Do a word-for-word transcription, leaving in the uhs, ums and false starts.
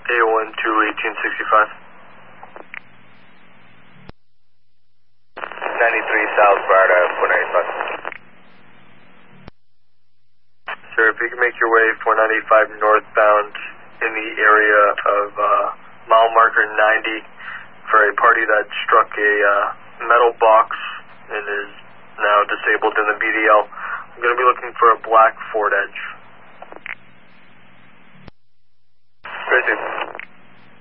A one two eighteen sixty-five. ninety-three South Barda, four ninety-five. Sir, if you can make your way four ninety-five northbound in the area of uh, mile marker ninety for a party that struck a uh, metal box and is now disabled in the B D L. I'm going to be looking for a black Ford Edge. Good.